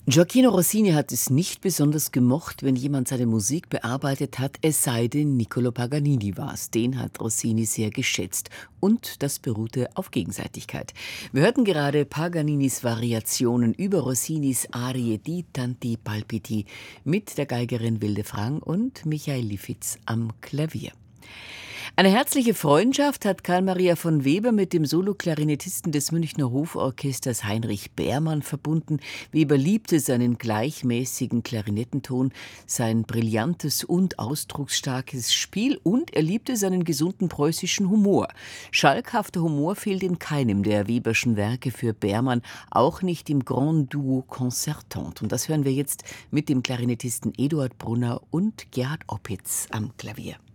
Gioachino Rossini hat es nicht besonders gemocht, wenn jemand seine Musik bearbeitet hat, es sei denn, Niccolò Paganini war's. Den hat Rossini sehr geschätzt. Und das beruhte auf Gegenseitigkeit. Wir hörten gerade Paganinis Variationen über Rossinis Arie Di tanti palpiti mit der Geigerin Wilde Frang und Michael Lifitz am Klavier. Eine herzliche Freundschaft hat Karl Maria von Weber mit dem Soloklarinettisten des Münchner Hoforchesters Heinrich Beermann verbunden. Weber liebte seinen gleichmäßigen Klarinettenton, sein brillantes und ausdrucksstarkes Spiel und er liebte seinen gesunden preußischen Humor. Schalkhafter Humor fehlt in keinem der Weberschen Werke für Beermann, auch nicht im Grand Duo Concertante. Und das hören wir jetzt mit dem Klarinettisten Eduard Brunner und Gerhard Opitz am Klavier.